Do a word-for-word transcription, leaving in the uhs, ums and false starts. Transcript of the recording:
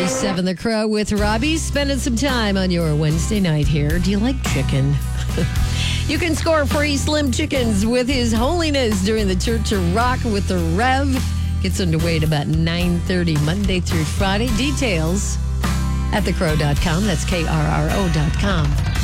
seven The Crow with Robbie, spending some time on your Wednesday night here. Do you like chicken? You can score free Slim Chickens with His Holiness during the Church of Rock with the Rev. Gets underway at about nine thirty Monday through Friday. Details at the crow dot com. That's K R R O dot com.